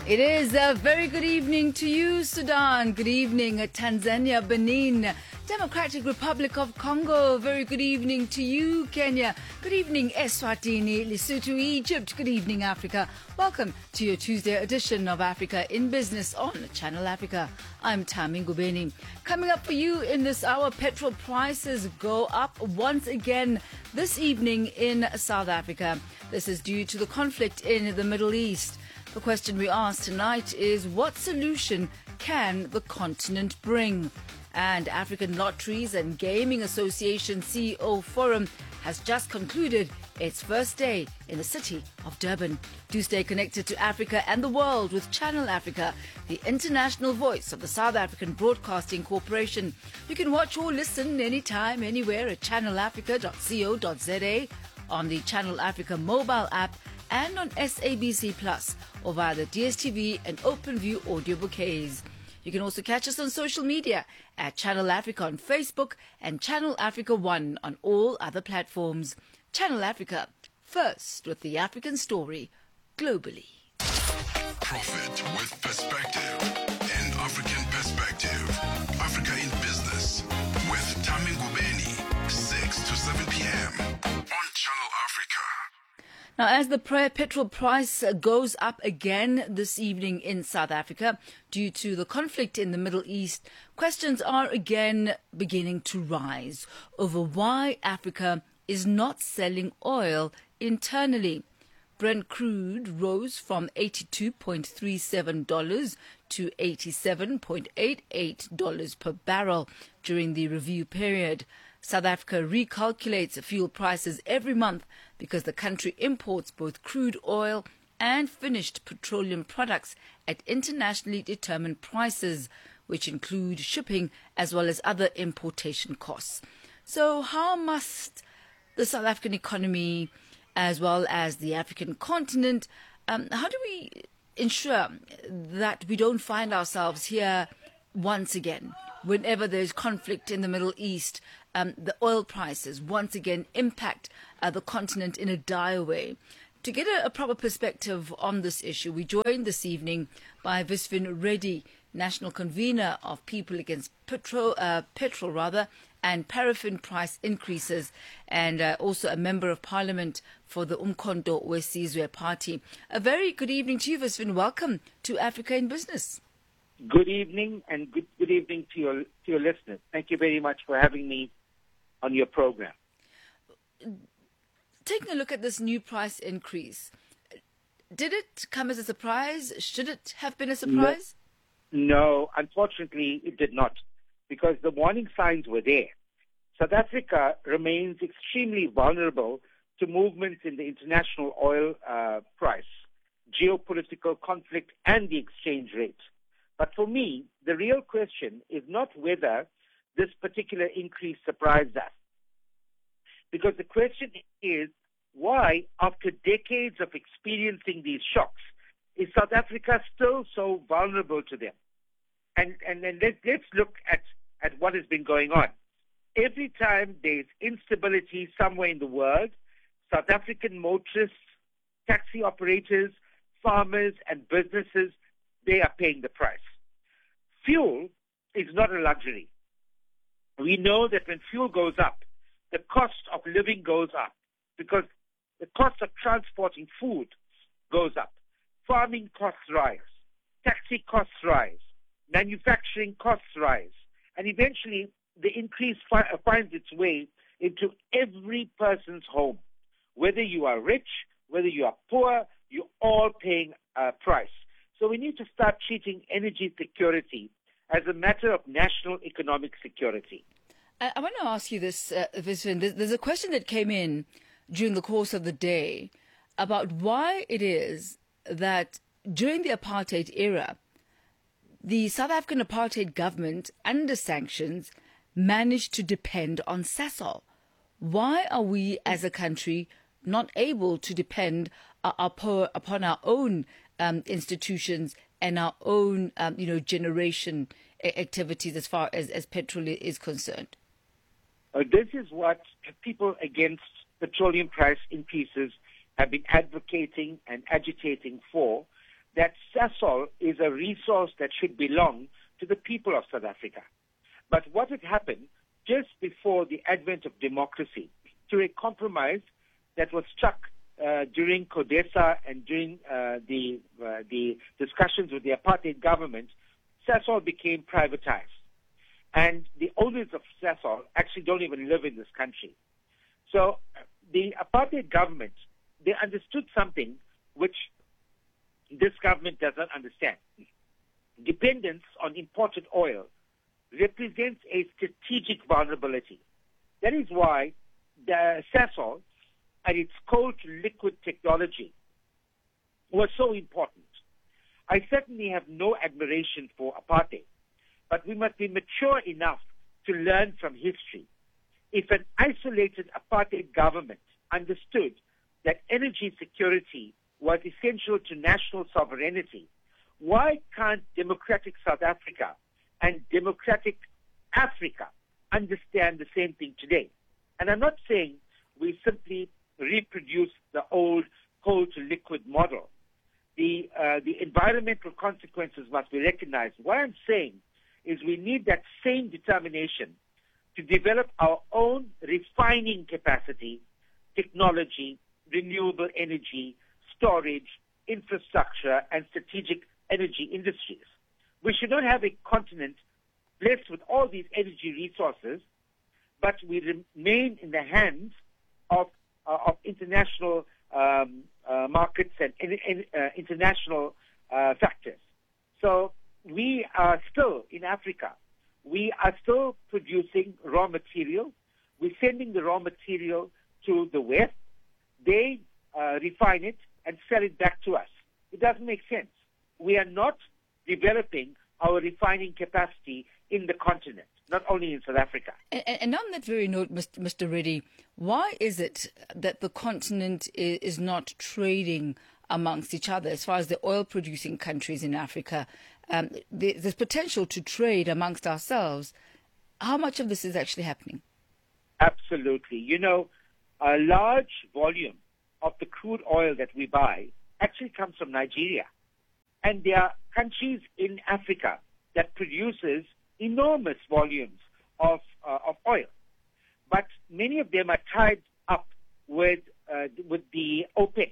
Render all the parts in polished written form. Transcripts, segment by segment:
It is a very good evening to you, Sudan. Good evening, Tanzania, Benin, Democratic Republic of Congo. Very good evening to you, Kenya. Good evening, Eswatini, Lesotho, Egypt. Good evening, Africa. Welcome to your Tuesday edition of Africa in Business on Channel Africa. I'm Tami Ngubeni. Coming up for you in this hour, petrol prices go up once again this evening in South Africa. This is due to the conflict in the Middle East. The question we ask tonight is, what solution can the continent bring? And African Lotteries and Gaming Association CEO Forum has just concluded its first day in the city of Durban. Do stay connected to Africa and the world with Channel Africa, the international voice of the South African Broadcasting Corporation. You can watch or listen anytime, anywhere at channelafrica.co.za, on the Channel Africa mobile app, and on SABC Plus or via the DSTV and OpenView audio bouquets. You can also catch us on social media at Channel Africa on Facebook and Channel Africa One on all other platforms. Channel Africa, first with the African story globally. Profit with perspective, an African perspective. Africa in Business with Tami Ngubeni, 6 to 7 p.m. on Channel Africa. Now, as the petrol price goes up again this evening in South Africa due to the conflict in the Middle East, questions are again beginning to rise over why Africa is not selling oil internally. Brent crude rose from $82.37 to $87.88 per barrel during the review period. South Africa recalculates fuel prices every month because the country imports both crude oil and finished petroleum products at internationally determined prices, which include shipping as well as other importation costs. So how must the South African economy as well as the African continent, how do we ensure that we don't find ourselves here once again whenever there's conflict in the Middle East? The oil prices once again impact the continent in a dire way. To get a proper perspective on this issue, we joined this evening by Visvin Reddy, National Convener of People Against Petrol and Paraffin Price Increases, and also a Member of Parliament for the Umkhonto weSizwe Party. A very good evening to you, Visvin. Welcome to Africa in Business. Good evening, and good evening to your listeners. Thank you very much for having me on your program. Taking a look at this new price increase, did it come as a surprise? Should it have been a surprise? No, unfortunately it did not, because the warning signs were there. South Africa remains extremely vulnerable to movements in the international oil price, geopolitical conflict, and the exchange rate. But for me, the real question is not whether this particular increase surprised us. Because the question is, why, after decades of experiencing these shocks, is South Africa still so vulnerable to them? And let's look at what has been going on. Every time there's instability somewhere in the world, South African motorists, taxi operators, farmers, and businesses, they are paying the price. Fuel is not a luxury. We know that when fuel goes up, the cost of living goes up because the cost of transporting food goes up. Farming costs rise. Taxi costs rise. Manufacturing costs rise. And eventually, the increase finds its way into every person's home. Whether you are rich, whether you are poor, you're all paying a price. So we need to start treating energy security as a matter of national economic security. I want to ask you this, Visvin. There's a question that came in during the course of the day about why it is that during the apartheid era, the South African apartheid government, under sanctions, managed to depend on Sasol. Why are we as a country not able to depend upon our own institutions and our own, generation activities as far as petrol is concerned? This is what people against petroleum price increases have been advocating and agitating for. that Sasol is a resource that should belong to the people of South Africa. But what had happened just before the advent of democracy, through a compromise that was struck during CODESA and during the discussions with the apartheid government, Sasol became privatized. And the owners of Sasol actually don't even live in this country. So the apartheid government, they understood something which this government does not understand. Dependence on imported oil represents a strategic vulnerability. That is why the Sasol and its coal-to-liquid technology was so important. I certainly have no admiration for apartheid, but we must be mature enough to learn from history. If an isolated apartheid government understood that energy security was essential to national sovereignty, why can't democratic South Africa and democratic Africa understand the same thing today? And I'm not saying we simply reproduce the old coal-to-liquid model. The environmental consequences must be recognized. What I'm saying is we need that same determination to develop our own refining capacity, technology, renewable energy, storage, infrastructure, and strategic energy industries. We should not have a continent blessed with all these energy resources, but we remain in the hands of international markets and international factors. So we are still, in Africa, we are still producing raw material. We're sending the raw material to the West. They refine it and sell it back to us. It doesn't make sense. We are not developing our refining capacity in the continent, not only in South Africa. And on that very note, Mr. Reddy, why is it that the continent is not trading amongst each other as far as the oil-producing countries in Africa? There's potential to trade amongst ourselves. How much of this is actually happening? Absolutely. You know, a large volume of the crude oil that we buy actually comes from Nigeria. And there are countries in Africa that produces enormous volumes of oil. But many of them are tied up with the OPEC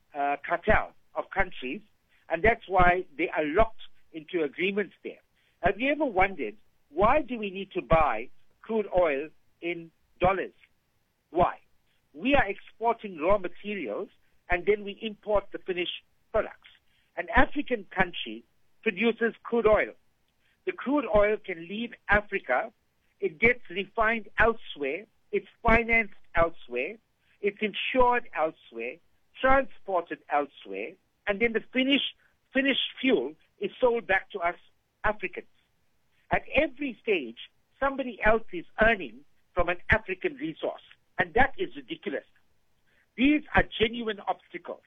cartel of countries, and that's why they are locked into agreements there. Have you ever wondered, why do we need to buy crude oil in dollars? Why? We are exporting raw materials, and then we import the finished products. An African country produces crude oil. The crude oil can leave Africa. It gets refined elsewhere. It's financed elsewhere. It's insured elsewhere, transported elsewhere, and then the finished fuel is sold back to us Africans. At every stage, somebody else is earning from an African resource, and that is ridiculous. These are genuine obstacles.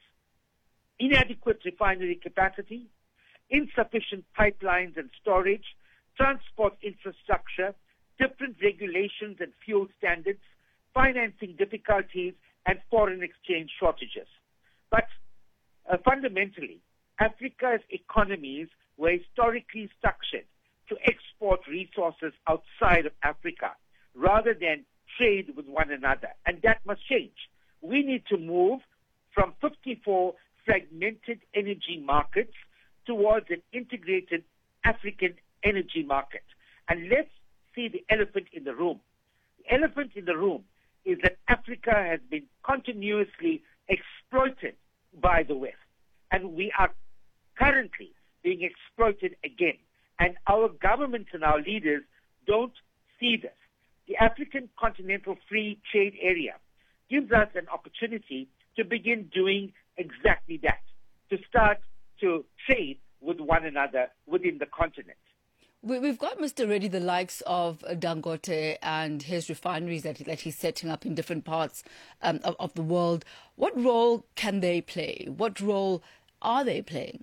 Inadequate refinery capacity, insufficient pipelines and storage, transport infrastructure, different regulations and fuel standards, financing difficulties, and foreign exchange shortages. But fundamentally, Africa's economies were historically structured to export resources outside of Africa rather than trade with one another. And that must change. We need to move from 54 fragmented energy markets towards an integrated African energy market. And let's see the elephant in the room. The elephant in the room is that Africa has been continuously exploited by the West. And we are currently being exploited again. And our governments and our leaders don't see this. The African Continental Free Trade Area gives us an opportunity to begin doing exactly that, to start to trade with one another within the continent. We've got, Mr. Reddy, the likes of Dangote and his refineries that he's setting up in different parts of the world. What role can they play? What role are they playing?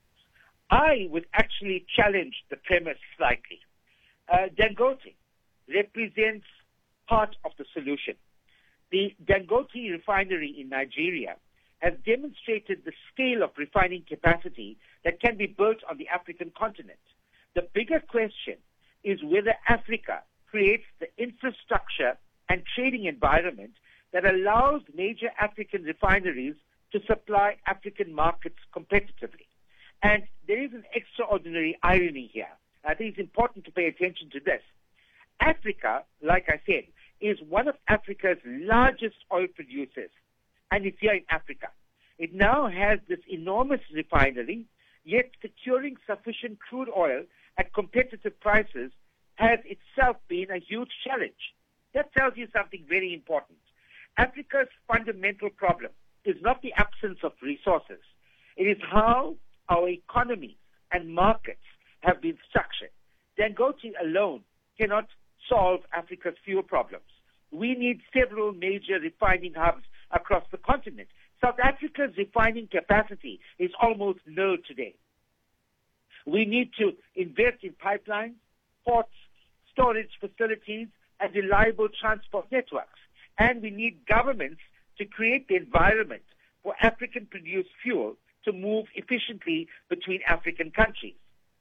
I would actually challenge the premise slightly. Dangote represents part of the solution. The Dangote refinery in Nigeria has demonstrated the scale of refining capacity that can be built on the African continent. The bigger question is whether Africa creates the infrastructure and trading environment that allows major African refineries to supply African markets competitively. And there is an extraordinary irony here. I think it's important to pay attention to this. Africa, like I said, is one of Africa's largest oil producers, and it's here in Africa. It now has this enormous refinery, yet securing sufficient crude oil at competitive prices has itself been a huge challenge. That tells you something very important. Africa's fundamental problem is not the absence of resources. It is how our economies and markets have been structured. Dangote alone cannot solve Africa's fuel problems. We need several major refining hubs across the continent. South Africa's refining capacity is almost nil today. We need to invest in pipelines, ports, storage facilities, and reliable transport networks. And we need governments to create the environment for African-produced fuel to move efficiently between African countries.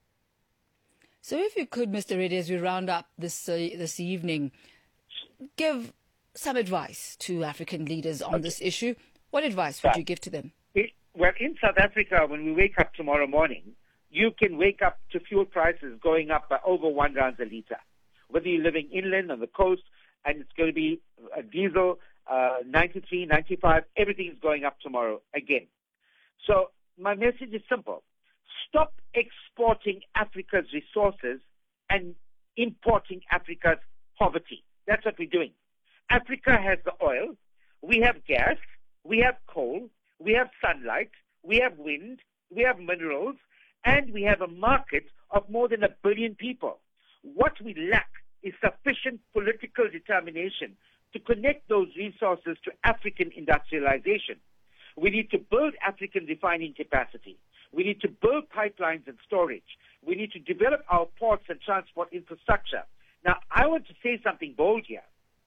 So if you could, Mr. Reddy, as we round up this evening, give some advice to African leaders on this issue. What advice would you give to them? Well, in South Africa, when we wake up tomorrow morning, you can wake up to fuel prices going up by over R1 a litre. Whether you're living inland on the coast, and it's going to be diesel, 93, 95, everything is going up tomorrow again. So my message is simple. Stop exporting Africa's resources and importing Africa's poverty. That's what we're doing. Africa has the oil, we have gas, we have coal, we have sunlight, we have wind, we have minerals, and we have a market of more than 1 billion people. What we lack is sufficient political determination to connect those resources to African industrialization. We need to build African refining capacity. We need to build pipelines and storage. We need to develop our ports and transport infrastructure. Now, I want to say something bold here.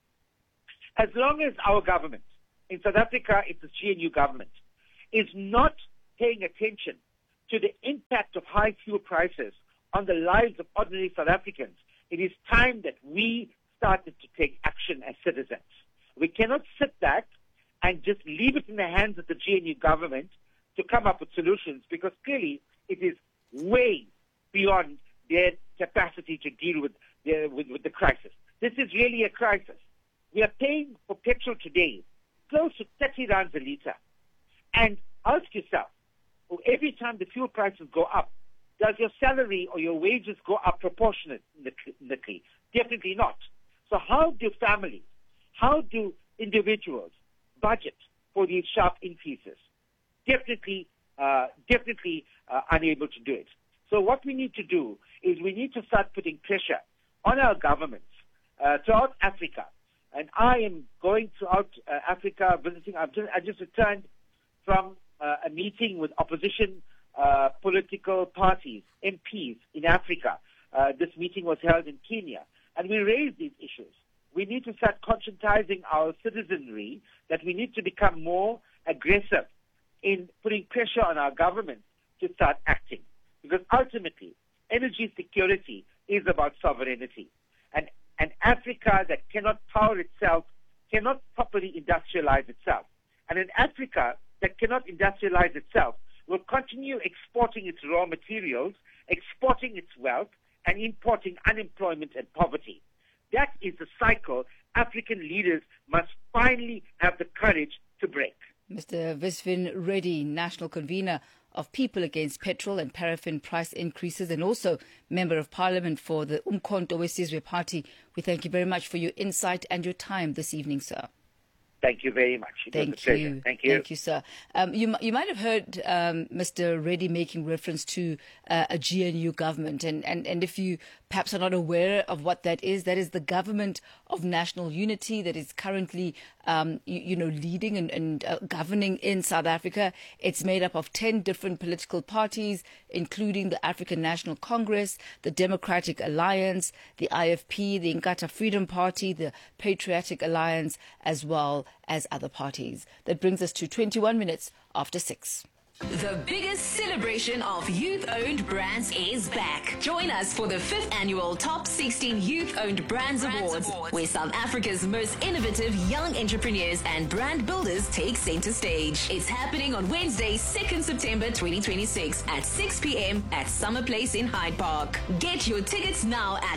As long as our government, in South Africa, it's the GNU government, is not paying attention to the impact of high fuel prices on the lives of ordinary South Africans, it is time that we started to take action as citizens. We cannot sit back and just leave it in the hands of the GNU government to come up with solutions, because clearly it is way beyond their capacity to deal with the crisis. This is really a crisis. We are paying for petrol today close to 30 rands a litre. And ask yourself, every time the fuel prices go up, does your salary or your wages go up proportionately? Definitely not. So how do families, how do individuals budget for these sharp increases? Definitely unable to do it. So what we need to do is we need to start putting pressure on our governments throughout Africa. And I am going throughout Africa visiting. I just returned from a meeting with opposition political parties, MPs in Africa. This meeting was held in Kenya. And we raised these issues. We need to start conscientizing our citizenry that we need to become more aggressive in putting pressure on our government to start acting. Because ultimately, energy security is about sovereignty. And an Africa that cannot power itself cannot properly industrialize itself. And an Africa that cannot industrialize itself will continue exporting its raw materials, exporting its wealth, and importing unemployment and poverty. That is the cycle African leaders must finally have the courage to break. Mr. Visvin Reddy, National Convener of People Against Petrol and Paraffin Price Increases, and also Member of Parliament for the Umkhonto weSizwe Party. We thank you very much for your insight and your time this evening, sir. Thank you very much. It was a pleasure. Thank you. Thank you, sir. You might have heard Mr. Reddy making reference to a GNU government. And if you perhaps are not aware of what that is the Government of National Unity that is currently leading and governing in South Africa. It's made up of 10 different political parties, including the African National Congress, the Democratic Alliance, the IFP, the Inkatha Freedom Party, the Patriotic Alliance, as well as other parties. That brings us to 21 minutes after 6. The biggest celebration of youth-owned brands is back. Join us for the 5th annual Top 16 Youth-Owned Brands Awards, where South Africa's most innovative young entrepreneurs and brand builders take center stage. It's happening on Wednesday, 2nd September 2026 at 6 p.m. at Summer Place in Hyde Park. Get your tickets now at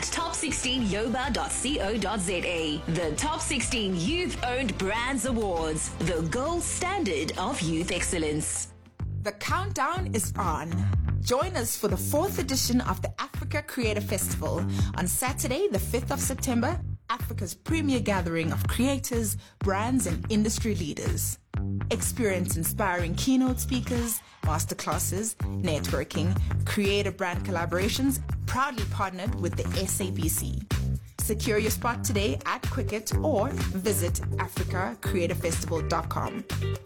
top16yoba.co.za. The Top 16 Youth-Owned Brands Awards, the gold standard of youth excellence. The countdown is on. Join us for the 4th edition of the Africa Creator Festival on Saturday, the 5th of September, Africa's premier gathering of creators, brands, and industry leaders. Experience inspiring keynote speakers, masterclasses, networking, creator brand collaborations, proudly partnered with the SABC. Secure your spot today at Quicket or visit africacreatorfestival.com.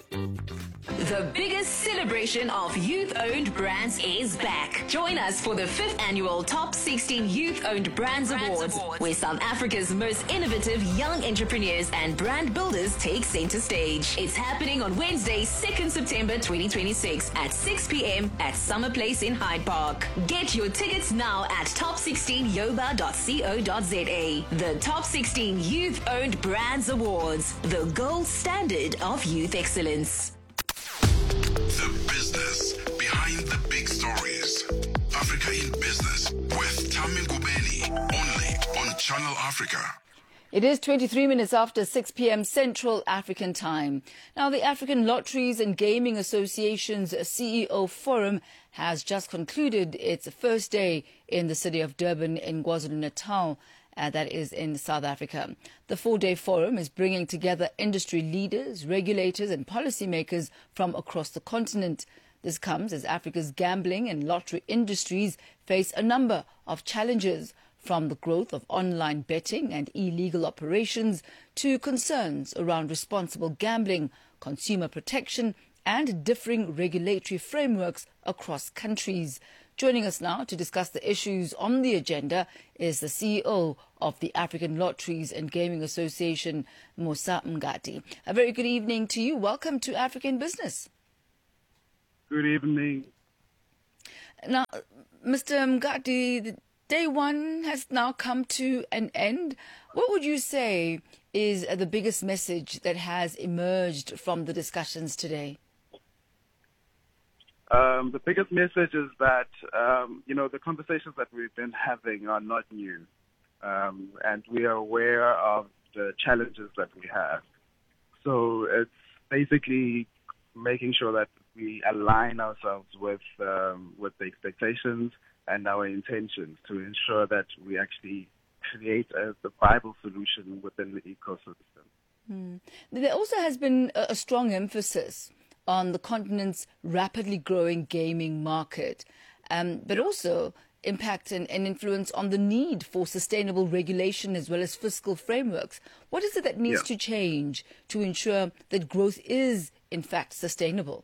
The biggest celebration of youth-owned brands is back. Join us for the 5th annual Top 16 Youth-Owned Brands Awards, where South Africa's most innovative young entrepreneurs and brand builders take center stage. It's happening on Wednesday, 2nd September 2026 at 6 p.m. at Summer Place in Hyde Park. Get your tickets now at top16yoba.co.za. The Top 16 Youth-Owned Brands Awards, the gold standard of youth excellence. The business behind the big stories. Africa in Business with Tammy Ngubeni, only on Channel Africa. It is 23 minutes after 6 p.m. Central African Time. Now, the African Lotteries and Gaming Association's CEO Forum has just concluded its first day in the city of Durban in KwaZulu-Natal. That is in South Africa. The 4-day forum is bringing together industry leaders, regulators and policymakers from across the continent. This comes as Africa's gambling and lottery industries face a number of challenges, from the growth of online betting and illegal operations to concerns around responsible gambling, consumer protection and differing regulatory frameworks across countries. Joining us now to discuss the issues on the agenda is the CEO of the African Lotteries and Gaming Association, Musa Mngadi. A very good evening to you. Welcome to African Business. Good evening. Now, Mr. Mngadi, day one has now come to an end. What would you say is the biggest message that has emerged from the discussions today? The biggest message is that, the conversations that we've been having are not new. And we are aware of the challenges that we have. So it's basically making sure that we align ourselves with the expectations and our intentions to ensure that we actually create the viable solution within the ecosystem. There also has been a strong emphasis on the continent's rapidly growing gaming market, but also impact and influence on the need for sustainable regulation as well as fiscal frameworks. What is it that needs to change to ensure that growth is, in fact, sustainable?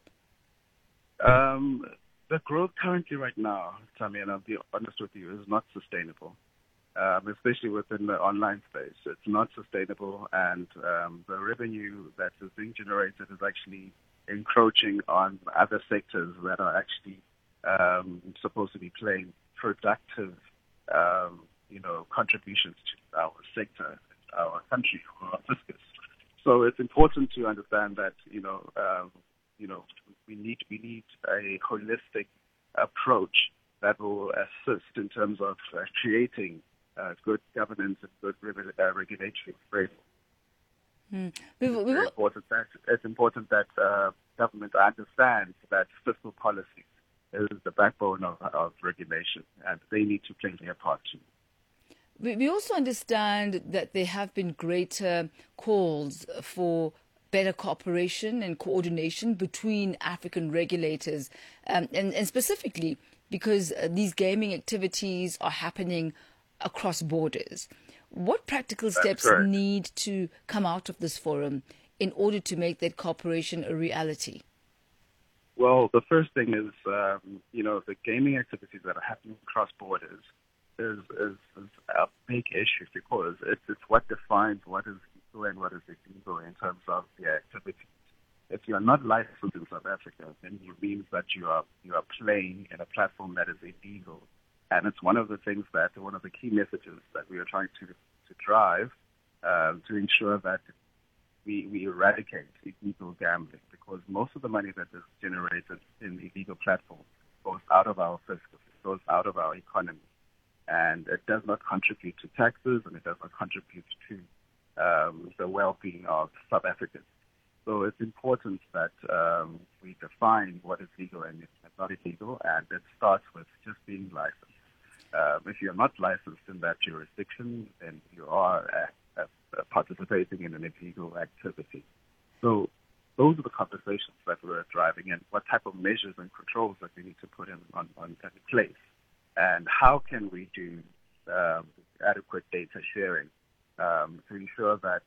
The growth currently right now, Tammy, and I'll be honest with you, is not sustainable, especially within the online space. It's not sustainable, and the revenue that is being generated is actually encroaching on other sectors that are actually supposed to be playing productive, contributions to our sector, our country, our fiscus. So it's important to understand that, we need a holistic approach that will assist in terms of creating good governance and good regulatory framework. It's important that government understands that fiscal policy is the backbone of regulation, and they need to play their part too. We also understand that there have been greater calls for better cooperation and coordination between African regulators, and specifically because these gaming activities are happening across borders. What practical steps need to come out of this forum in order to make that cooperation a reality? Well, the first thing is, the gaming activities that are happening across borders is a big issue because it's what defines what is legal and what is illegal in terms of the activities. If you are not licensed in South Africa, then it means that you are playing in a platform that is illegal. And it's one of the key messages that we are trying to drive to ensure that we eradicate illegal gambling, because most of the money that is generated in illegal platforms goes out of our fiscal, goes out of our economy, and it does not contribute to taxes, and it does not contribute to the well-being of South Africans. So it's important that we define what is legal and not illegal, and it starts with just being licensed. If you're not licensed in that jurisdiction, then you are participating in an illegal activity. So those are the conversations that we're driving in. What type of measures and controls that we need to put in place, and how can we do adequate data sharing to ensure that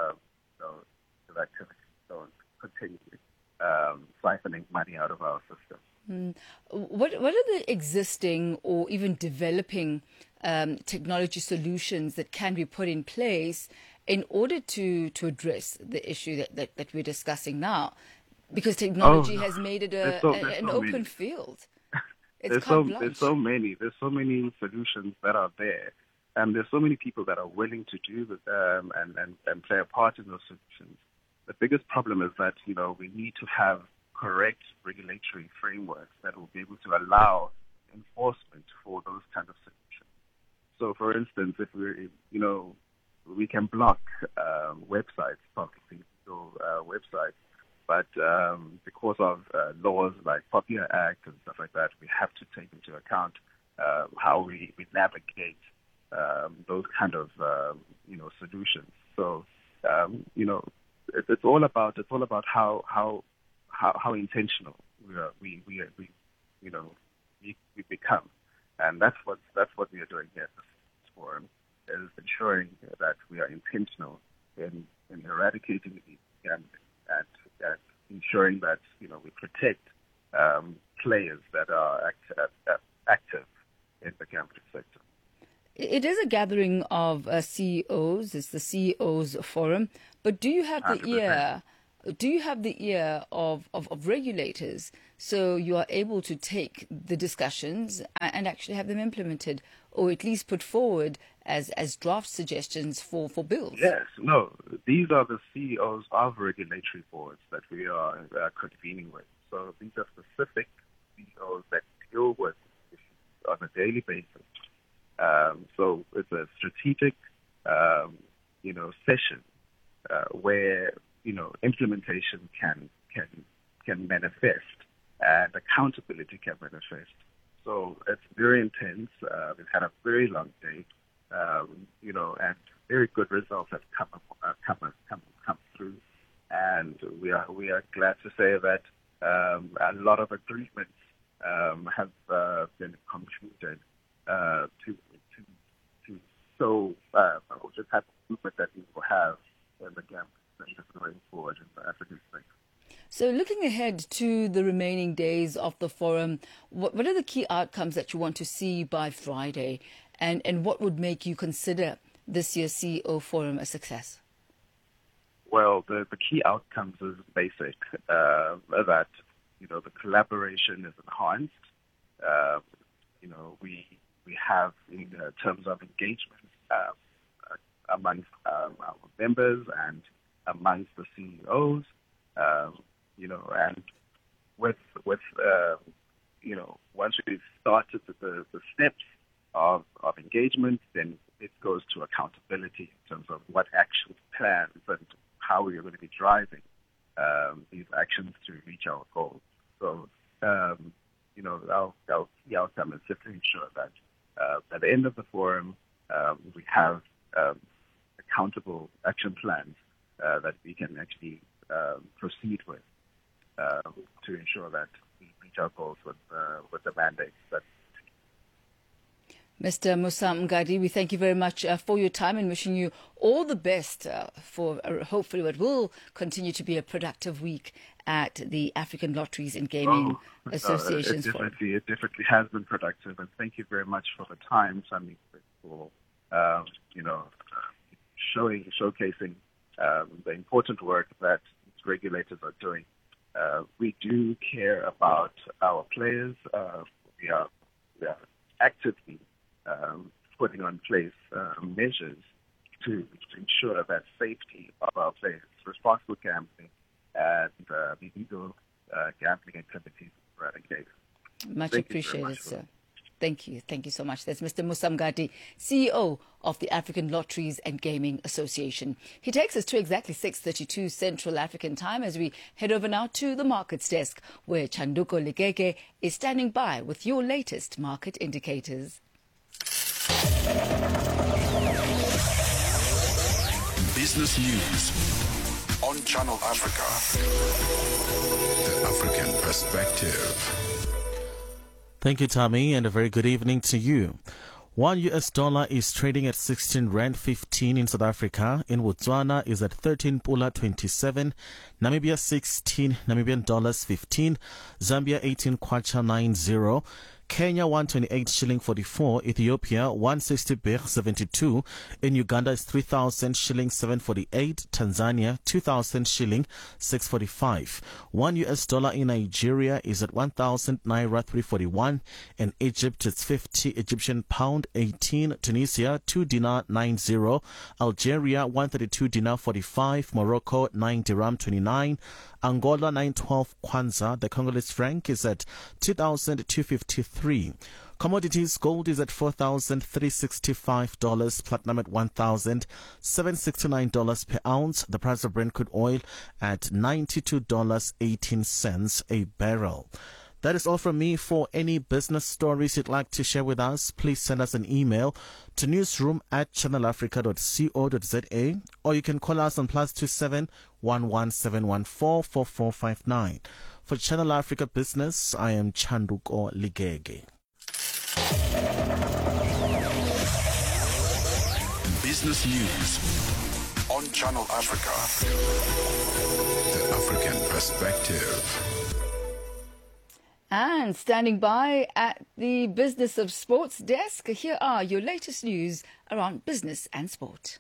the activities don't continue siphoning money out of our system. What are the existing or even developing technology solutions that can be put in place in order to address the issue that we're discussing now? Because technology has made it an open field. There's so many solutions that are there, and there's so many people that are willing to do and play a part in those solutions. The biggest problem is that we need to have correct regulatory frameworks that will be able to allow enforcement for those kind of solutions. So, for instance, if we can block websites, publicly websites, but because of laws like POPIA Act and stuff like that, we have to take into account how we navigate those kind of solutions. So it's all about how intentional we become, and that's what we are doing here at this forum, is ensuring that we are intentional in eradicating gambling and ensuring that we protect players that are active in the gambling sector. It is a gathering of CEOs. It's the CEOs Forum. But do you have the 100%. Ear? Do you have the ear of regulators, so you are able to take the discussions and actually have them implemented, or at least put forward as draft suggestions for bills? Yes. No. These are the CEOs of regulatory boards that we are convening with. So these are specific CEOs that deal with issues on a daily basis. So it's a strategic, session where implementation can manifest and accountability can manifest. So it's very intense. We've had a very long day, and very good results have come through. And we are glad to say that a lot of agreements have been concluded to show the type of movement that we will have in the gambling sector going forward in the African sector. So looking ahead to the remaining days of the forum, what are the key outcomes that you want to see by Friday, and what would make you consider this year's CEO Forum a success? Well, the key outcomes is basic, that the collaboration is enhanced. We have in terms of engagement amongst our members and amongst the CEOs, and with once we've started the steps of engagement, then it goes to accountability in terms of what action plans and how we are going to be driving these actions to reach our goals. So, our key outcome is just to ensure that at the end of the forum, we have accountable action plans that we can actually proceed with to ensure that we reach our goals with the mandates. Mr. Musa Mngadi, we thank you very much for your time and wishing you all the best for hopefully what will continue to be a productive week at the African Lotteries and Gaming Associations Forum. It definitely has been productive, and thank you very much for the time, Sammy, for showcasing the important work that regulators are doing. We do care about our players. We are actively putting on place measures to ensure that safety of our players, responsible gambling, and illegal gambling activities are eradicated. Much appreciated, sir. Thank you. Thank you so much. That's Mr. Musa Mngadi, CEO of the African Lotteries and Gaming Association. He takes us to exactly 6:32 Central African Time as we head over now to the markets desk, where Chanduko Ligege is standing by with your latest market indicators. Business news on Channel Africa. The African Perspective. Thank you, Tommy, and a very good evening to you. $1 is trading at 16 Rand 15 in South Africa. In Botswana is at 13 Pula 27. Namibia 16 Namibian dollars 15. Zambia 18 Kwacha 90. Kenya 128 shilling 44, Ethiopia 160 birr 72, in Uganda is 3,000 shilling 748, Tanzania 2,000 shilling 645. $1 in Nigeria is at 1,000 naira 341, in Egypt it's 50 Egyptian pound 18, Tunisia 2 dinar 90, Algeria 132 dinar 45, Morocco 9 dirham 29, Angola 912 kwanza. The Congolese franc is at 2,253. Commodities, gold is at $4,365, platinum at $1,769 per ounce. The price of Brent crude oil at $92.18 a barrel. That is all from me. For any business stories you'd like to share with us, please send us an email to newsroom@channelafrica.co.za, or you can call us on +27 11714 4459. For Channel Africa Business, I am Chanduko Ligege. Business news on Channel Africa. The African Perspective. And standing by at the Business of Sports desk, here are your latest news around business and sport.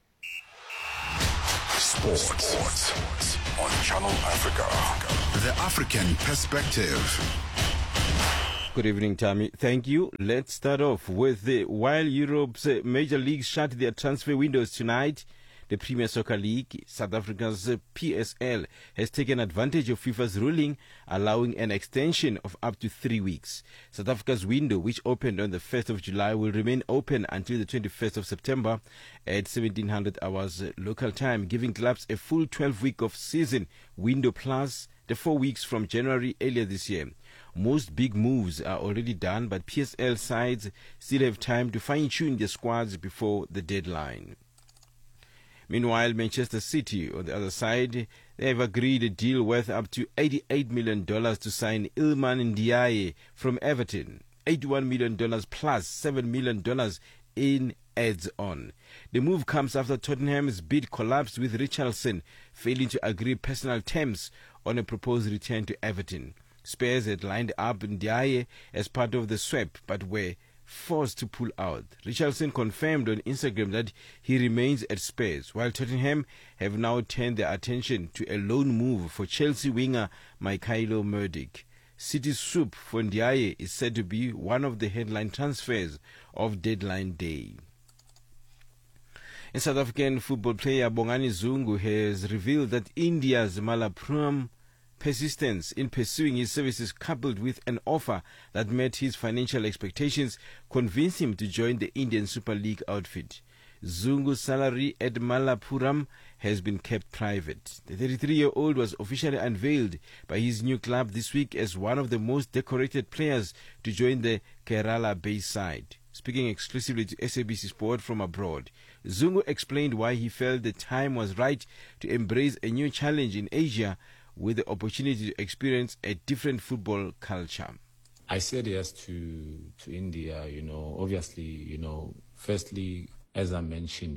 Sports on Channel Africa. The African Perspective. Good evening, Tammy. Thank you. Let's start off with while Europe's major leagues shut their transfer windows tonight, the Premier Soccer League, South Africa's PSL, has taken advantage of FIFA's ruling allowing an extension of up to 3 weeks. South Africa's window, which opened on the 1st of July, will remain open until the 21st of September at 1700 hours local time, giving clubs a full 12-week of season window plus the 4 weeks from January earlier this year. Most big moves are already done, but PSL sides still have time to fine-tune their squads before the deadline. Meanwhile, Manchester City, on the other side, they have agreed a deal worth up to $88 million to sign Iliman Ndiaye from Everton. $81 million plus $7 million in adds-on. The move comes after Tottenham's bid collapsed, with Richarlison failing to agree personal terms on a proposed return to Everton. Spurs had lined up Ndiaye as part of the swap, but were forced to pull out. Richarlison confirmed on Instagram that he remains at Spurs, while Tottenham have now turned their attention to a loan move for Chelsea winger Mykhailo Mudryk. City's swoop for Ndiaye is said to be one of the headline transfers of deadline day. A South African football player Bongani Zungu has revealed that India's Malappuram persistence in pursuing his services, coupled with an offer that met his financial expectations, convinced him to join the Indian Super League outfit. Zungu's salary at Malappuram has been kept private. The 33-year-old was officially unveiled by his new club this week as one of the most decorated players to join the Kerala-based side. Speaking exclusively to SABC Sport from abroad, Zungu explained why he felt the time was right to embrace a new challenge in Asia, with the opportunity to experience a different football culture. I said yes to India, obviously, firstly, as I mentioned,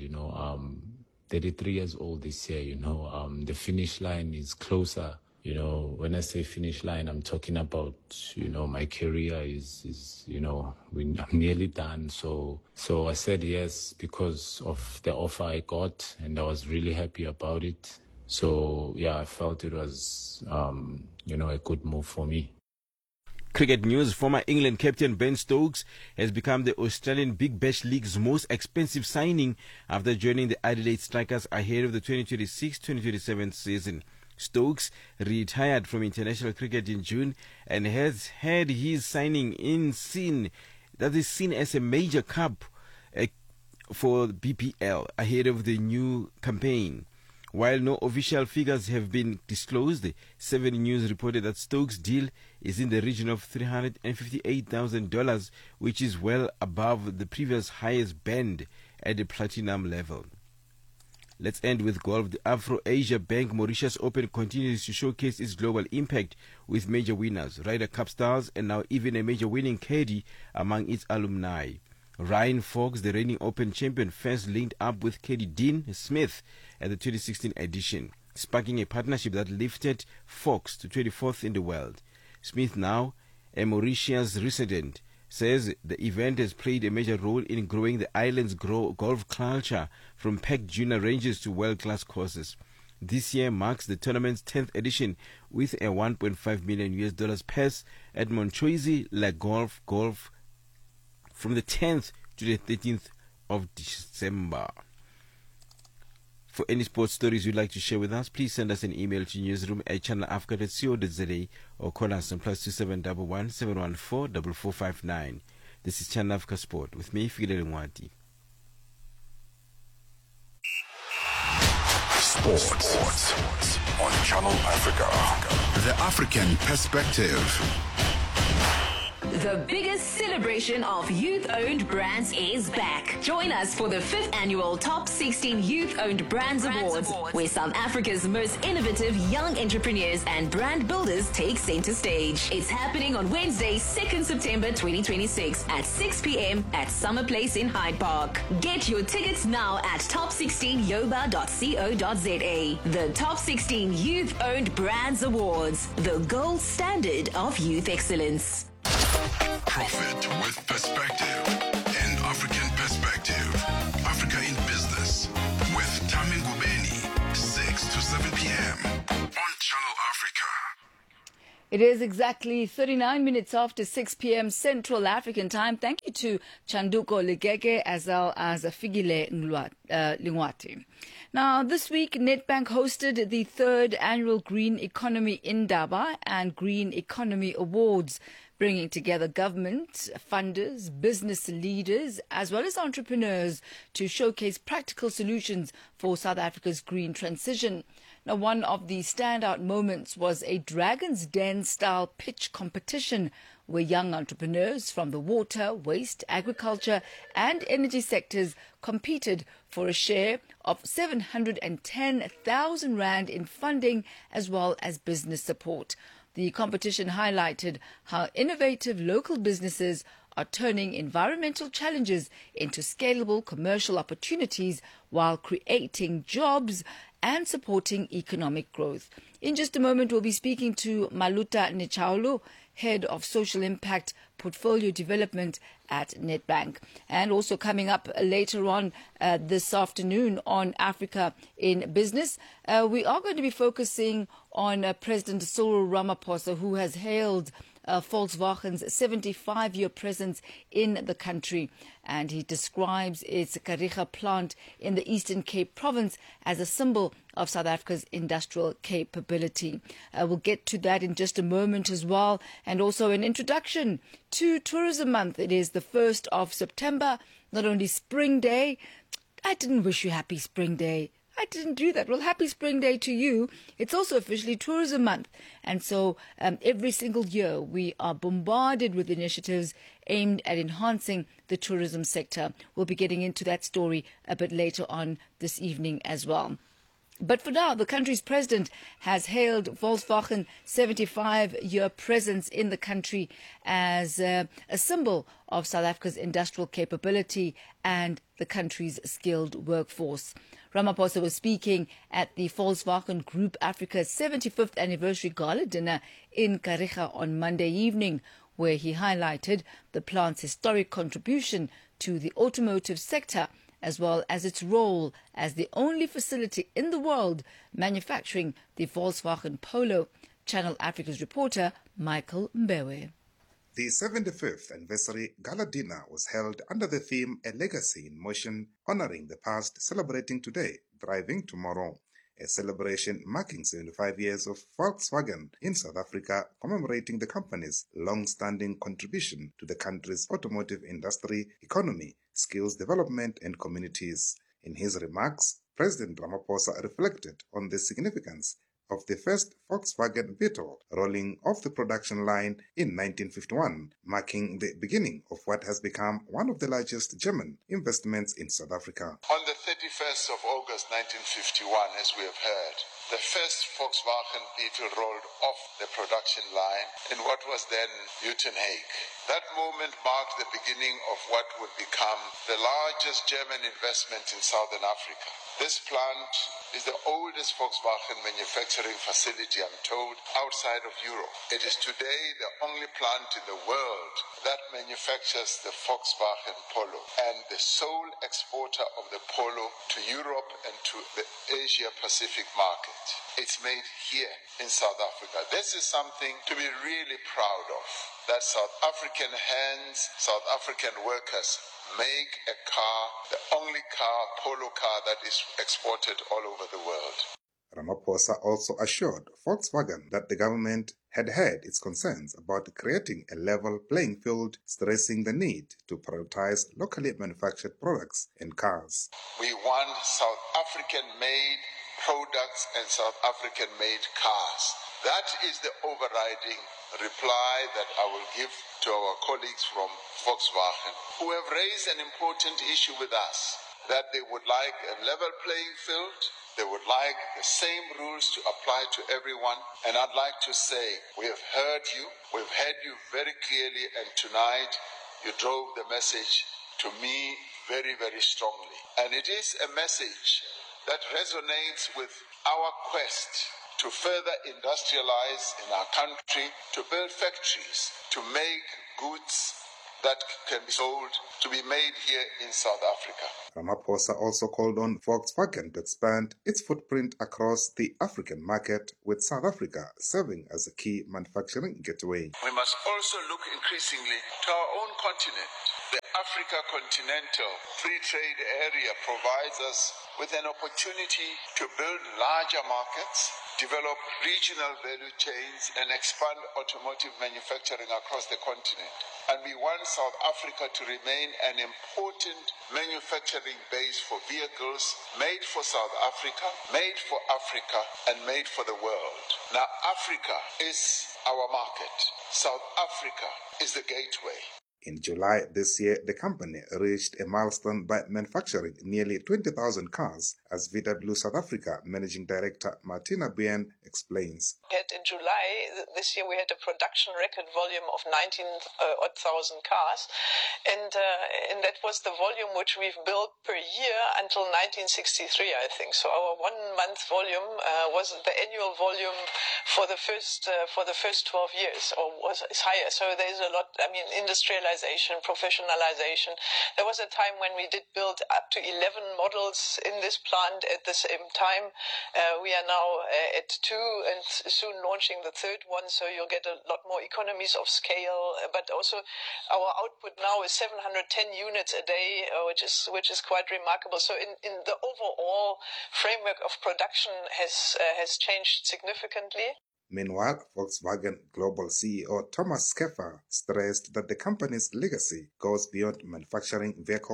33 years old this year, the finish line is closer. When I say finish line, I'm talking about, my career is I'm nearly done. So I said yes because of the offer I got, and I was really happy about it. So, yeah, I felt it was, a good move for me. Cricket news. Former England captain Ben Stokes has become the Australian Big Bash League's most expensive signing after joining the Adelaide Strikers ahead of the 2026-2027 season. Stokes retired from international cricket in June and has had his signing seen as a major cup for BPL ahead of the new campaign. While no official figures have been disclosed, 7 News reported that Stokes' deal is in the region of $358,000, which is well above the previous highest band at the platinum level. Let's end with golf. The Afro-Asia Bank Mauritius Open continues to showcase its global impact with major winners, Ryder Cup stars, and now even a major winning caddy among its alumni. Ryan Fox, the reigning Open champion, first linked up with caddy Dean Smith at the 2016 edition, sparking a partnership that lifted Fox to 24th in the world. Smith, now a Mauritius resident, says the event has played a major role in growing the island's golf culture from packed junior ranges to world-class courses. This year marks the tournament's 10th edition with a $1.5 million purse at Montchoisy Le Golf from the 10th to the 13th of December. For any sports stories you'd like to share with us, please send us an email to newsroom@channelafrica.co.za or call us on +2711 714 4459. This is Channel Africa Sport with me, Fidel Mwati. Sports on Channel Africa. The African perspective. The biggest celebration of youth-owned brands is back. Join us for the 5th annual Top 16 Youth-Owned Brands Awards, where South Africa's most innovative young entrepreneurs and brand builders take center stage. It's happening on Wednesday, 2nd September 2026 at 6 p.m. at Summer Place in Hyde Park. Get your tickets now at top16yoba.co.za. The Top 16 Youth-Owned Brands Awards, the gold standard of youth excellence. Profit with perspective and African perspective. Africa in Business with Tammy Ngubeni, 6 to 7 p.m. on Channel Africa. It is exactly 39 minutes after 6 p.m. Central African time. Thank you to Chanduko Ligege as well as Figile Lingwati. Now, this week, Nedbank hosted the 3rd annual Green Economy Indaba and Green Economy Awards, bringing together government, funders, business leaders, as well as entrepreneurs to showcase practical solutions for South Africa's green transition. Now, one of the standout moments was a Dragon's Den-style pitch competition where young entrepreneurs from the water, waste, agriculture and energy sectors competed for a share of 710,000 Rand in funding as well as business support. The competition highlighted how innovative local businesses are turning environmental challenges into scalable commercial opportunities while creating jobs and supporting economic growth. In just a moment, we'll be speaking to Maluta Nechaulu, Head of Social Impact Portfolio Development at Nedbank. And also coming up later on this afternoon on Africa in Business, we are going to be focusing on President Cyril Ramaphosa, who has hailed Volkswagen's 75-year presence in the country. And he describes its Kariga plant in the Eastern Cape province as a symbol of South Africa's industrial capability. We'll get to that in just a moment as well. And also an introduction to Tourism Month. It is the 1st of September, not only Spring Day. I didn't wish you happy Spring Day. I didn't do that. Well, happy Spring Day to you. It's also officially Tourism Month. And so every single year we are bombarded with initiatives aimed at enhancing the tourism sector. We'll be getting into that story a bit later on this evening as well. But for now, the country's president has hailed Volkswagen's 75-year presence in the country as a symbol of South Africa's industrial capability and the country's skilled workforce. Ramaphosa was speaking at the Volkswagen Group Africa's 75th anniversary gala dinner in Kariga on Monday evening, where he highlighted the plant's historic contribution to the automotive sector, as well as its role as the only facility in the world manufacturing the Volkswagen Polo. Channel Africa's reporter Michael Mbewe. The 75th anniversary gala dinner was held under the theme A Legacy in Motion, honoring the past, celebrating today, thriving tomorrow. A celebration marking 75 years of Volkswagen in South Africa, commemorating the company's long-standing contribution to the country's automotive industry, economy, skills development and communities. In his remarks, President Ramaphosa reflected on the significance of the first Volkswagen Beetle rolling off the production line in 1951, marking the beginning of what has become one of the largest German investments in South Africa. On the 31st of August 1951, as we have heard, the first Volkswagen Beetle rolled off the production line in what was then Uitenhage. That moment marked the beginning of what would become the largest German investment in Southern Africa. This plant is the oldest Volkswagen manufacturing facility, I'm told, outside of Europe. It is today the only plant in the world that manufactures the Volkswagen Polo and the sole exporter of the Polo to Europe and to the Asia-Pacific market. It's made here in South Africa. This is something to be really proud of, that South African hands, South African workers make a car, the only car, Polo car, that is exported all over the world. Ramaphosa also assured Volkswagen that the government had heard its concerns about creating a level playing field, stressing the need to prioritize locally manufactured products and cars. We want South African-made products and South African-made cars. That is the overriding reply that I will give to our colleagues from Volkswagen, who have raised an important issue with us, that they would like a level playing field, they would like the same rules to apply to everyone. And I'd like to say, we have heard you, we've heard you very clearly, and tonight you drove the message to me very, very strongly. And it is a message that resonates with our quest to further industrialize in our country, to build factories, to make goods that can be sold, to be made here in South Africa. Ramaphosa also called on Volkswagen to expand its footprint across the African market, with South Africa serving as a key manufacturing gateway. We must also look increasingly to our own continent. The Africa Continental Free Trade Area provides us with an opportunity to build larger markets, develop regional value chains, and expand automotive manufacturing across the continent. And we want South Africa to remain an important manufacturing base for vehicles made for South Africa, made for Africa, and made for the world. Now, Africa is our market. South Africa is the gateway. In July this year, the company reached a milestone by manufacturing nearly 20,000 cars, as VW South Africa Managing Director Martina Bien explains. In July this year, we had a production record volume of 19,000 cars, and that was the volume which we've built per year until 1963, I think. So our 1 month volume was the annual volume for the first 12 years, or is higher. So there's a lot. I mean, industrialization, professionalization. There was a time when we did build up to 11 models in this plant at the same time. We are now at 2 and soon launching the third one, so you'll get a lot more economies of scale. But also our output now is 710 units a day, which is quite remarkable. So in the overall framework of production has changed significantly. Meanwhile, Volkswagen Global CEO Thomas Schäfer stressed that the company's legacy goes beyond manufacturing vehicles,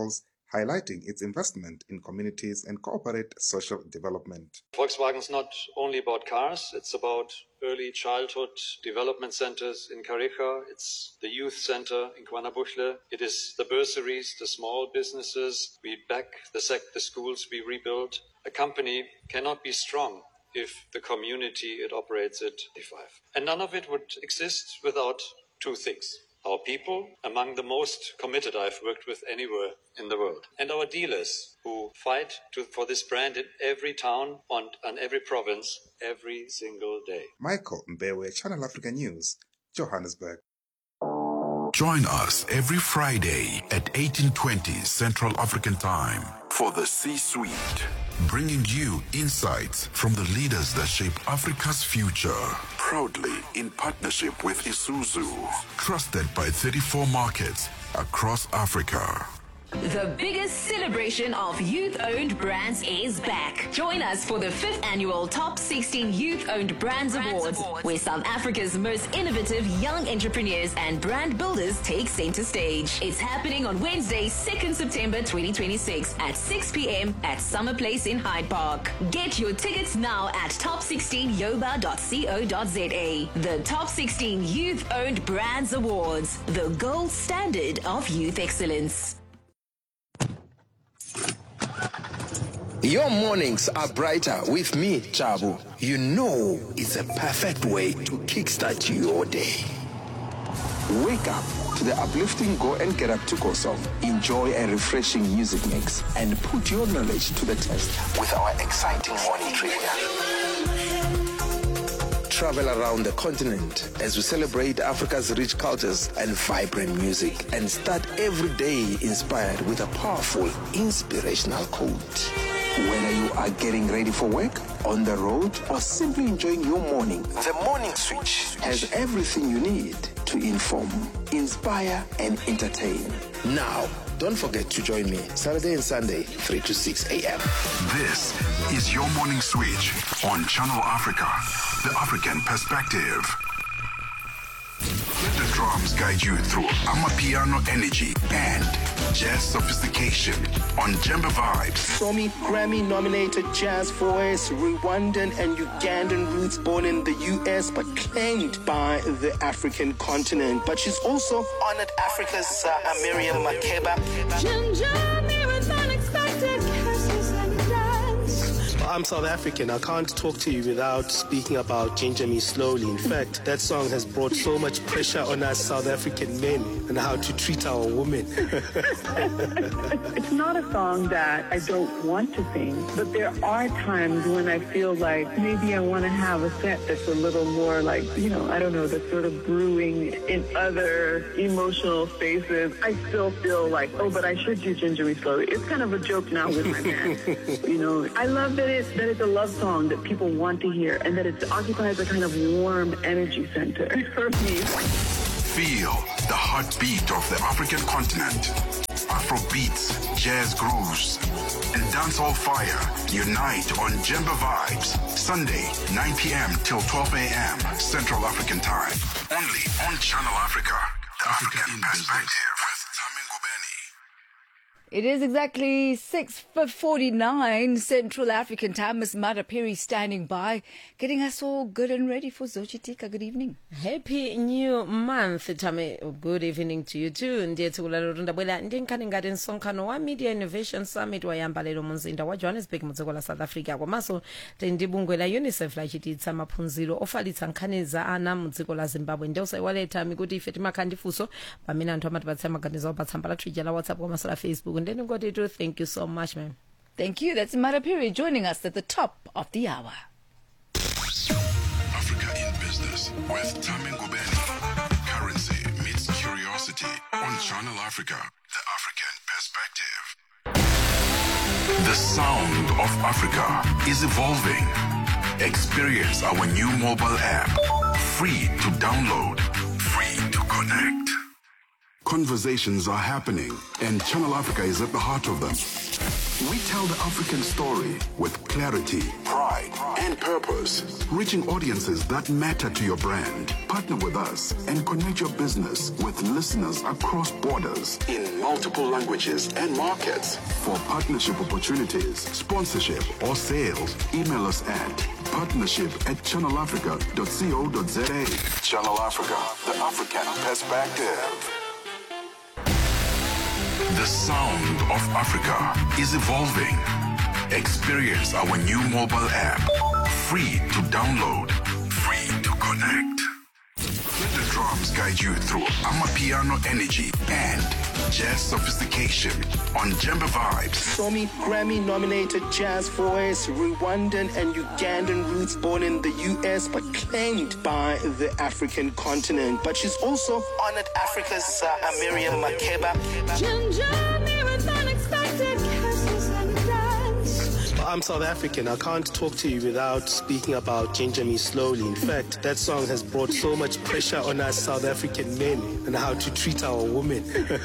highlighting its investment in communities and corporate social development. Volkswagen's not only about cars, it's about early childhood development centers in Karicha, it's the youth center in KwaNabuhle, it is the bursaries, the small businesses, we back the schools we rebuild. A company cannot be strong if the community it operates it survive. And none of it would exist without two things. Our people, among the most committed I've worked with anywhere in the world, and our dealers who fight for this brand in every town and every province every single day. Michael Mbewe, Channel Africa News, Johannesburg. Join us every Friday at 18:20 Central African Time for the C-Suite, bringing you insights from the leaders that shape Africa's future. Proudly in partnership with Isuzu, trusted by 34 markets across Africa. The biggest celebration of youth-owned brands is back. Join us for the 5th annual Top 16 Youth-Owned Brands Awards, where South Africa's most innovative young entrepreneurs and brand builders take center stage. It's happening on Wednesday, 2nd September 2026 at 6 p.m. at Summer Place in Hyde Park. Get your tickets now at top16yoba.co.za. The Top 16 Youth-Owned Brands Awards, the gold standard of youth excellence. Your mornings are brighter with me, Chabu. You know it's a perfect way to kickstart your day. Wake up to the uplifting Go and Get Up to Go song. Enjoy a refreshing music mix and put your knowledge to the test with our exciting morning trivia. Travel around the continent as we celebrate Africa's rich cultures and vibrant music, and start every day inspired with a powerful, inspirational quote. Whether you are getting ready for work, on the road, or simply enjoying your morning, the Morning Switch has everything you need to inform, inspire, and entertain. Now, don't forget to join me Saturday and Sunday, 3 to 6 a.m. This is your Morning Switch on Channel Africa, the African perspective. Let the drums guide you through Amapiano energy and jazz sophistication on Jemba Vibes. Somi Grammy-nominated jazz voice, Rwandan and Ugandan roots, born in the U.S. but claimed by the African continent. But she's also honored Africa's Miriam Makeba. I'm South African. I can't talk to you without speaking about Ginger Me Slowly. In fact, that song has brought so much pressure on us South African men and how to treat our women. It's not a song that I don't want to sing, but there are times when I feel like maybe I want to have a set that's a little more like, I don't know, that's sort of brewing in other emotional spaces. I still feel like, but I should do Ginger Me Slowly. It's kind of a joke now with my band. I love that it's a love song that people want to hear, and that it occupies a kind of warm energy center for me. Feel the heartbeat of the African continent. Afro beats, jazz grooves, and dancehall fire unite on Jemba Vibes. Sunday, 9 p.m. till 12 a.m. Central African Time. Only on Channel Africa, the African perspective with Tami Ngubeni. It is exactly 6:49 Central African Time. Miss Mada Perry standing by, getting us all good and ready for Zochitika. Good evening. Happy new month, Tami. Good evening to you too. Ndiye tikulalunda bwela ndinkani ngati nsonkhano wa Media Innovation Summit wayamba lero mumzinda wa Johannesburg mudziko la South Africa. Komanso tendibungwe la UNICEF lachititsa maphunziro ofalitsa nkhani za ana mudziko la Zimbabwe. Ndiye usaiwaleta kuti ife timakhandifuso pamene anthu amatipatsa maganizo pa tsamba la Twitter la WhatsApp komanso la Facebook. And then got to thank you so much, man. Thank you. That's Mada Perry joining us at the top of the hour. Africa in Business with Tami Ngubeni. Currency meets curiosity on Channel Africa, the African perspective. The sound of Africa is evolving. Experience our new mobile app. Free to download, free to connect. Conversations are happening, and Channel Africa is at the heart of them. We tell the African story with clarity, pride, and purpose, reaching audiences that matter to your brand. Partner with us and connect your business with listeners across borders in multiple languages and markets. For partnership opportunities, sponsorship, or sales, email us at partnership@channelafrica.co.za. Channel Africa, the African perspective. The sound of Africa is evolving. Experience our new mobile app. Free to download, free to connect. Let the drums guide you through Amapiano energy and jazz sophistication on Jemba Vibes. Somi Grammy-nominated jazz voice, Rwandan and Ugandan roots, born in the U.S. but claimed by the African continent. But she's also honored Africa's Miriam Makeba. I'm South African. I can't talk to you without speaking about Ginger Me Slowly. In fact, that song has brought so much pressure on us South African men and how to treat our women.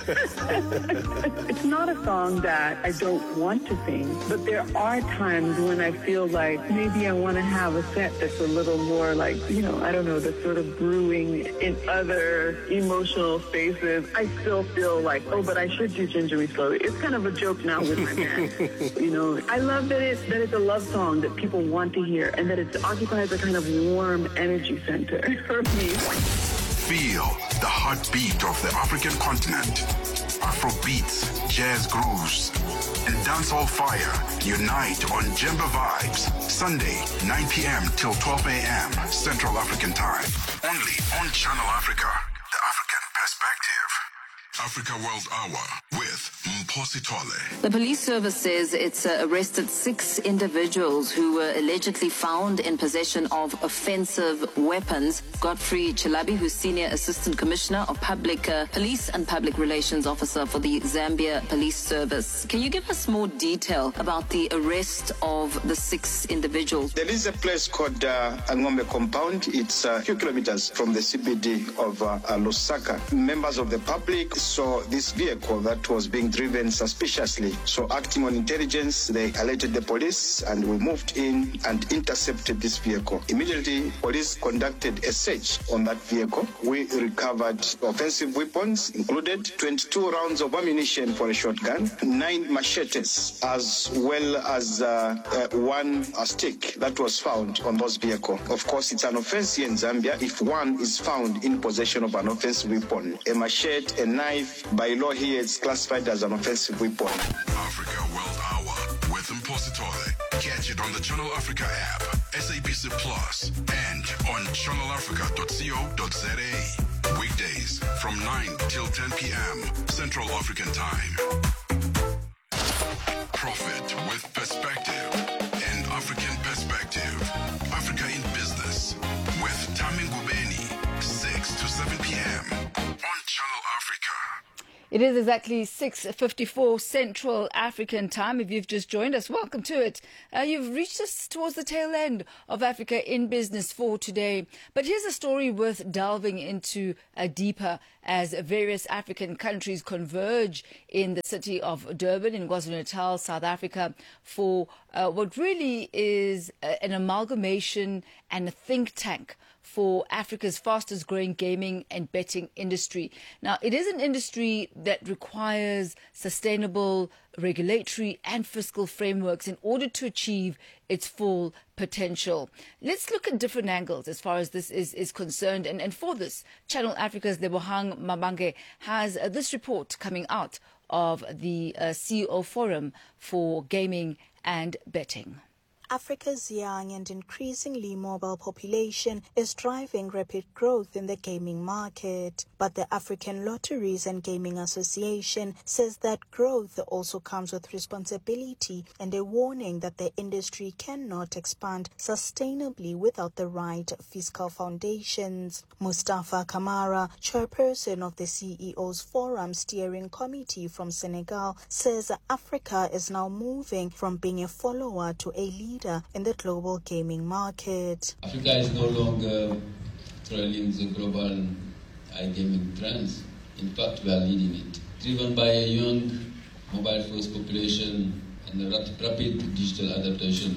It's not a song that I don't want to sing, but there are times when I feel like maybe I want to have a set that's a little more like, I don't know, that's sort of brewing in other emotional spaces. I still feel like, but I should do Ginger Me Slowly. It's kind of a joke now with my band. I love that it's a love song that people want to hear and that it occupies a kind of warm energy center for me. Feel the heartbeat of the African continent. Afro beats, jazz grooves, and dancehall fire unite on Jemba Vibes. Sunday, 9 p.m. till 12 a.m. Central African Time. Only on Channel Africa, the African perspective. Africa World Hour with Mphosi Tole. The police service says it's arrested 6 individuals who were allegedly found in possession of offensive weapons. Godfrey Chilabi, who's Senior Assistant Commissioner of Public Police and Public Relations Officer for the Zambia Police Service. Can you give us more detail about the arrest of the 6 individuals? There is a place called Angombe Compound. It's a few kilometers from the CBD of Lusaka. Members of the public saw this vehicle that was being driven suspiciously. So acting on intelligence, they alerted the police and we moved in and intercepted this vehicle. Immediately, police conducted a search on that vehicle. We recovered offensive weapons, included 22 rounds of ammunition for a shotgun, 9 machetes, as well as one stick that was found on those vehicle. Of course, it's an offense here in Zambia if one is found in possession of an offensive weapon. A machete, a knife, by law here it's classified as an offensive weapon. Africa World Hour with Mphosi Tole. Catch it on the Channel Africa app, SABC Plus, and on channelafrica.co.za. Weekdays from 9 till 10 p.m. Central African Time. Profit with perspective and African perspective. Africa in Business with Tammy Ngubeni, 6 to 7 p.m. on Channel Africa. It is exactly 6:54 Central African Time. If you've just joined us, welcome to it. You've reached us towards the tail end of Africa in Business for today. But here's a story worth delving into deeper as various African countries converge in the city of Durban in KwaZulu-Natal, South Africa, for what really is an amalgamation and a think tank for Africa's fastest growing gaming and betting industry. Now, it is an industry that requires sustainable regulatory and fiscal frameworks in order to achieve its full potential. Let's look at different angles as far as this is concerned. And for this, Channel Africa's Lebohang Mabange has this report coming out of the CEO Forum for Gaming and Betting. Africa's young and increasingly mobile population is driving rapid growth in the gaming market. But the African Lotteries and Gaming Association says that growth also comes with responsibility and a warning that the industry cannot expand sustainably without the right fiscal foundations. Mustafa Kamara, chairperson of the CEO's Forum Steering Committee from Senegal, says Africa is now moving from being a follower to a leader in the global gaming market. Africa is no longer trailing the global iGaming trends. In fact, we are leading it. Driven by a young, mobile-first population and a rapid digital adaptation,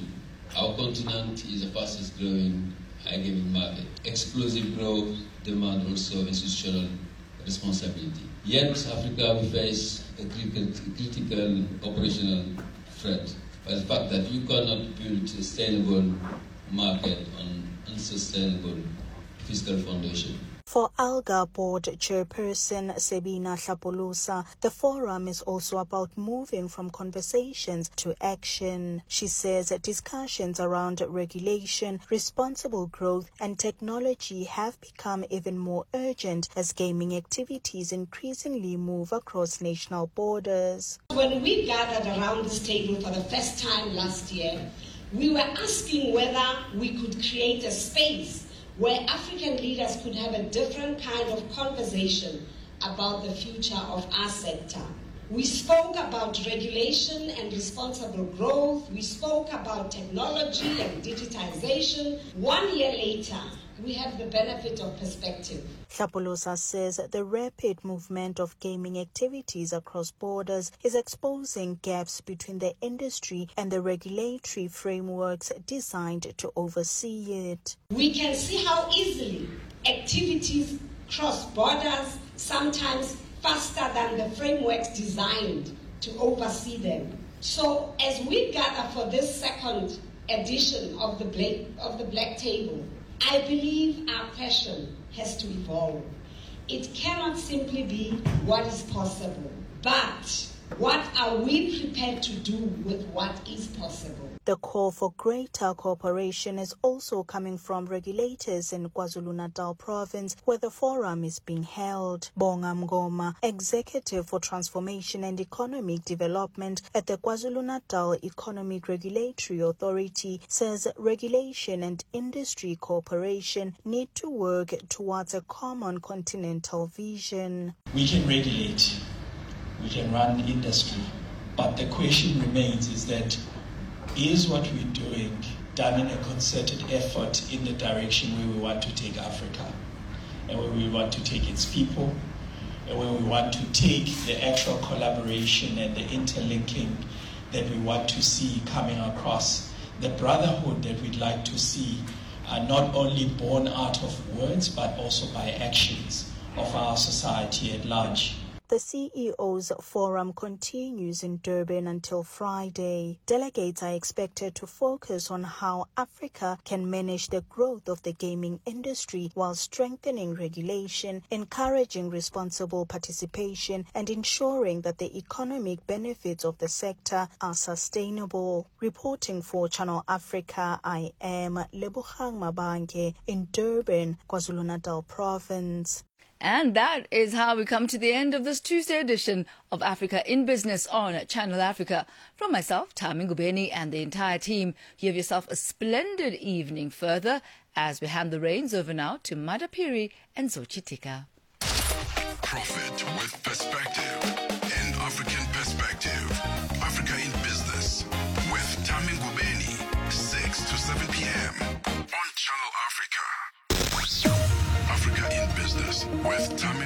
Our continent is the fastest growing iGaming market. Explosive growth demand also institutional responsibility. Yet Africa we face a critical operational threat by the fact that you cannot build a sustainable market on unsustainable fiscal foundation. For ALGA Board Chairperson Sebina Hlapolosa, the forum is also about moving from conversations to action. She says that discussions around regulation, responsible growth and technology have become even more urgent as gaming activities increasingly move across national borders. When we gathered around this table for the first time last year, we were asking whether we could create a space where African leaders could have a different kind of conversation about the future of our sector. We spoke about regulation and responsible growth. We spoke about technology and digitization. 1 year later, we have the benefit of perspective. Hlapolosa says the rapid movement of gaming activities across borders is exposing gaps between the industry and the regulatory frameworks designed to oversee it. We can see how easily activities cross borders, sometimes faster than the frameworks designed to oversee them. So as we gather for this second edition of the Black Table, I believe our question has to evolve. It cannot simply be what is possible, but what are we prepared to do with what is possible? The call for greater cooperation is also coming from regulators in KwaZulu-Natal province, where the forum is being held. Bonga Mngoma, Executive for Transformation and Economic Development at the KwaZulu-Natal Economic Regulatory Authority, says regulation and industry cooperation need to work towards a common continental vision. We can regulate, we can run industry, but the question remains is that is what we're doing done in a concerted effort in the direction where we want to take Africa and where we want to take its people and where we want to take the actual collaboration and the interlinking that we want to see coming across, the brotherhood that we'd like to see not only born out of words but also by actions of our society at large. The CEO's forum continues in Durban until Friday. Delegates are expected to focus on how Africa can manage the growth of the gaming industry while strengthening regulation, encouraging responsible participation, and ensuring that the economic benefits of the sector are sustainable. Reporting for Channel Africa, I am Lebogang Mabanke in Durban, KwaZulu-Natal Province. And that is how we come to the end of this Tuesday edition of Africa in Business on Channel Africa. From myself, Tami Ngubeni, and the entire team, you have yourself a splendid evening further as we hand the reins over now to Madapiri and Zochitika. Profit with perspective, an African perspective. Africa in Business with Tami Ngubeni, 6 to 7 p.m. on Channel Africa. Africa in Business with Tami